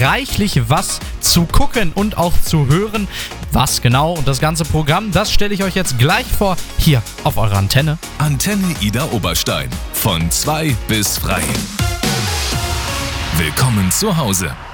reichlich was zu gucken und auch zu hören. Was genau und das ganze Programm, das stelle ich euch jetzt gleich vor, hier auf eurer Antenne. Antenne Ida Oberstein. Von 2 bis frei. Willkommen zu Hause.